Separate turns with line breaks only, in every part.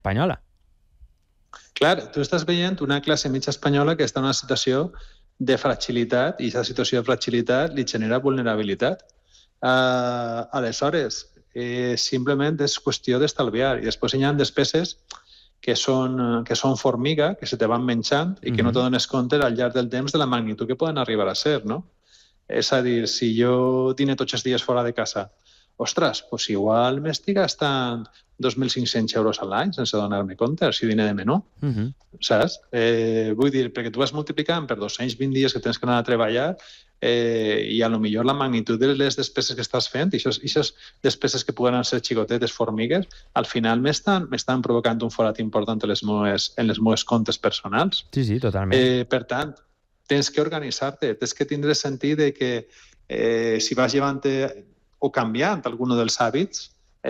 espanyola.
Clar, tu estàs veient una classe mitja espanyola que està en una situació de fragilitat i aquesta situació de fragilitat li genera vulnerabilitat. Aleshores, simplement és qüestió d'estalviar i després hi ha despeses que són formiga, que se te van menjant i que no te dones compte al llarg del temps de la magnitud que poden arribar a ser, no? És a dir, si jo dine tots els dies fora de casa, ostres, doncs igual m'estic gastant 2.500 euros a l'any sense donar-me compte, si dine de menú, saps? Vull dir, perquè tu vas multiplicant per 220 dies que tens que anar a treballar i a lo millor la magnitud de les despeses que estàs fent, i aquestes despeses que poden ser xicotetes, formigues, al final m'estan provocant un forat important en les meves comptes personals.
Sí, totalment.
Per tant, tens que organitzar-te, tens que tindre sentit de que si vas llevant o canviant algun dels hàbits,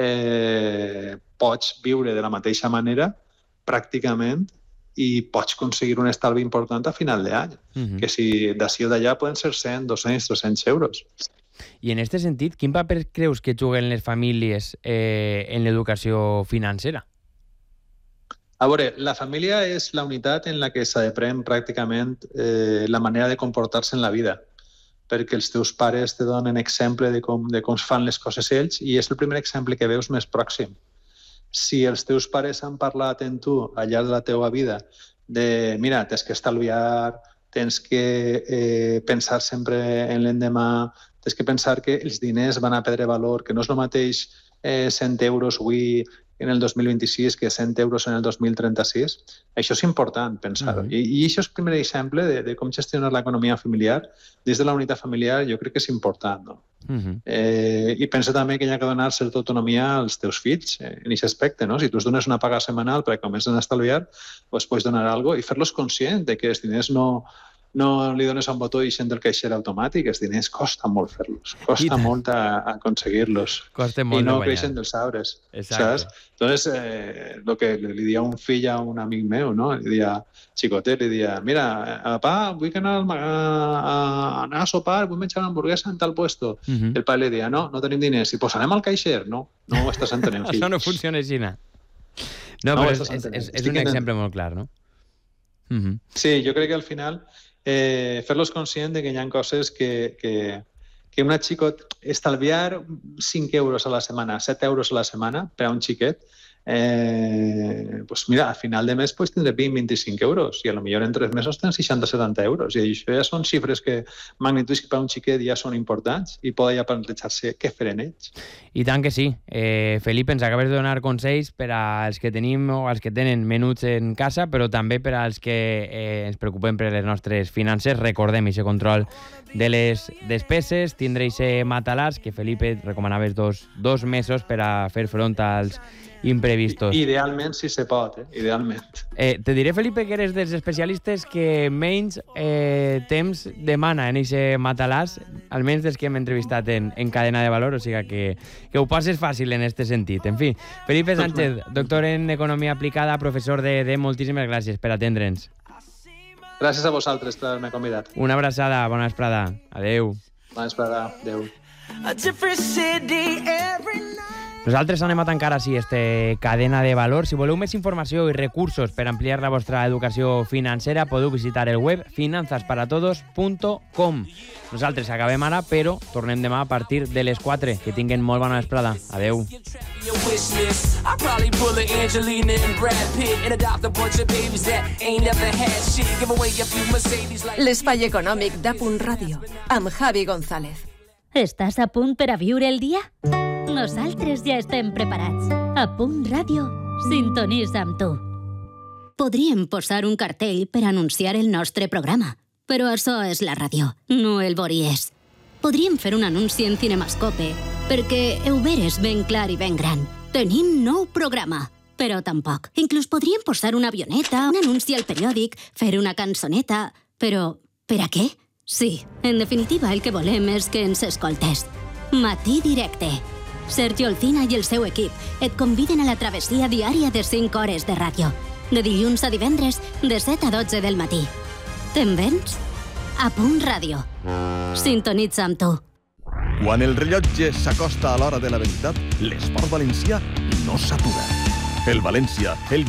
pots viure de la mateixa manera pràcticament i pots aconseguir un estalvi important a final d'any, que si d'ací o d'allà poden ser 100, 200, 300 euros.
I en aquest sentit, quin paper creus que juguen les famílies en l'educació financera?
A veure, la família és la unitat en la que s'aprèn pràcticament la manera de comportar-se en la vida, perquè els teus pares te donen exemple de com es fan les coses ells i és el primer exemple que veus més pròxim. Si els teus pares han parlat en tu al llarg de la teva vida de, mira, tens que estalviar, tens que pensar sempre en l'endemà, tens que pensar que els diners van a perdre valor, que no és el mateix 100 euros avui en el 2026 que 100 euros en el 2036, això és important pensar-ho. I això és el primer exemple de com gestionar l'economia familiar des de la unitat familiar, jo crec que és important, no? I pensa també que hi ha que donar certa autonomia als teus fills en aquest aspecte, no? Si tu els dones una paga setmanal perquè comencen a estalviar, doncs pots donar alguna cosa i fer-los conscients de que els diners no li dones un botó i sent el caixer automàtic, els diners costa molt fer-los, costa molt aconseguir-los i no creixen dels arbres, saps? Entonces, el que li dia un fill a un amic meu, no? Li dia, xicotet, li dia, mira, papà, vull anar a sopar, vull menjar una hamburguesa en tal puesto. El pare li dia, no tenim diners. I pues anem al caixer? No ho estàs entenent, fill.
Això no funciona així, no? No, però és un exemple molt clar, no?
Sí, jo crec que al final fer-los conscient de que hi ha coses que una xicot estalviar 5 euros a la setmana, 7 euros a la setmana per a un xiquet, pues mira, a final de mes pues tindré 20-25 euros i a lo millor en 3 mesos tens 60-70 euros i això ja són xifres magnituds que per a un xiquet ja són importants i poden ja plantejar-se què fer en ells.
I tant que sí. Felipe, ens acabes de donar consells per als que tenim o als que tenen menuts en casa, però també per als que ens preocupem per les nostres finances. Recordem aquest control de les despeses, tindre aquest matalàs que Felipe recomanaves 2 mesos per a fer front als imprevistos.
Idealment, si se pot, idealment.
Te diré, Felipe, que eres dels especialistes que menys temps demana en aquest matalàs, almenys dels que hem entrevistat en Cadena de Valor, o sigui que ho passes fàcil en aquest sentit. En fi, Felipe Sánchez, doctor en Economia Aplicada, professor de moltíssimes gràcies per atendre'ns.
Gràcies a vosaltres per haver-me convidat.
Una abraçada, bona vesprada. Adéu.
Bona vesprada, adéu.
Nosaltres anem a tancar així Cadena de Valor. Si voleu més informació i recursos per ampliar la vostra educació financera, podeu visitar el web finanzasparatodos.com. Nosaltres acabem ara, però tornem demà a partir de les 4. Que tinguen molt bona vesprada. Adeu.
L'espai econòmic d'A.Ràdio, amb Javi González.
Estàs a punt per a viure el dia? Nosaltres ja estem preparats. A .Ràdio, sintonitza amb tu.
Podríem posar un cartell per anunciar el nostre programa, però això és la ràdio, no el veuries. Podríem fer un anunci en Cinemascope, perquè ho veres ben clar i ben gran. Tenim nou programa, però tampoc. Inclús podríem posar una avioneta, un anunci al periòdic, fer una cançoneta, però per a què? Sí, en definitiva el que volem és que ens escoltes. Matí Directe. Sergio Alcina i el seu equip et conviden a la travessia diària de 5 hores de ràdio. De dilluns a divendres, de 7 a 12 del matí. Te'n vens? A .Ràdio. Sintonitza amb tu.
Quan el rellotge s'acosta a l'hora de la veritat, l'esport valencià no s'atura. El València, el